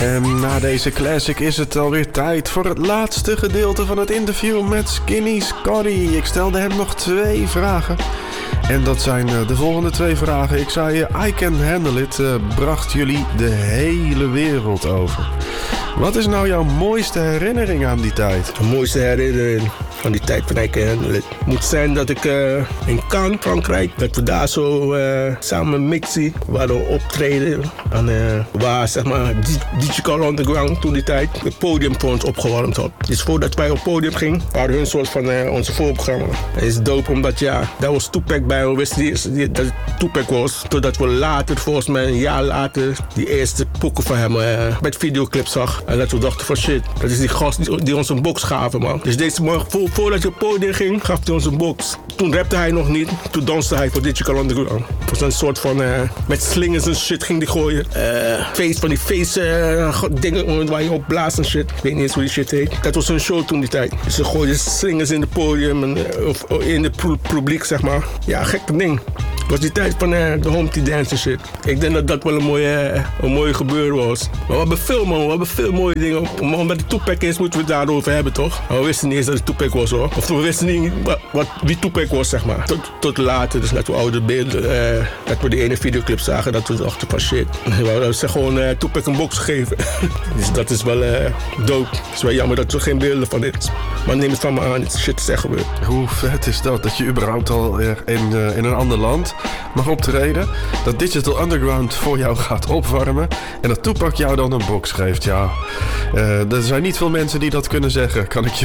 En na deze classic is het alweer tijd voor het laatste gedeelte van het interview met Skinny Scotty. Ik stelde hem nog 2 vragen. En dat zijn de volgende 2 vragen. Ik zei, I Can Handle It bracht jullie de hele wereld over. Wat is nou jouw mooiste herinnering aan die tijd? De mooiste herinnering van die tijd van I Can Handle It moet zijn dat ik in Cannes, Frankrijk, dat we daar zo samen met Mixie waren optreden. En waar zeg maar Digital Underground toen die tijd het podium voor ons opgewarmd had. Dus voordat wij op het podium gingen, waren hun een soort van onze voorprogramma. Het is dope omdat daar was Tupac bij. We wisten niet dat het Tupac was. Totdat we later, volgens mij een jaar later, die eerste pokken van hem met videoclip zag. En dat we dachten van shit, dat is die gast die ons een box gaven, man. Dus deze morgen, voordat hij op het podium ging, gaf hij ons een box. Toen rapte hij nog niet, toen danste hij voor Digital Underground. Het was een soort van, met slingers en shit ging die gooien. Van die dingen waar je op blaast en shit. Ik weet niet eens hoe die shit heet. Dat was een show toen die tijd. Dus ze gooiden slingers in het podium en of in het publiek, zeg maar. Ja, gekke ding. Het was die tijd van de Humpty Dance en shit. Ik denk dat dat wel een mooie gebeuren was. Maar we hebben veel mooie dingen. Omdat het Tupac is, moeten we het daarover hebben, toch? Maar we wisten niet eens dat het Tupac was, hoor. Of we wisten niet wie Tupac was, zeg maar. Tot later, dus dat we oude beelden, dat we die ene videoclip zagen, dat we dachten van shit. We zijn gewoon Tupac een box gegeven. Dus dat is wel dope. Het is wel jammer dat er geen beelden van is. Maar neem het van me aan, het shit is echt gebeurd. Hoe vet is dat je überhaupt al in een ander land mag optreden, dat Digital Underground voor jou gaat opwarmen en dat Tupac jou dan een box geeft. Ja, er zijn niet veel mensen die dat kunnen zeggen, kan ik je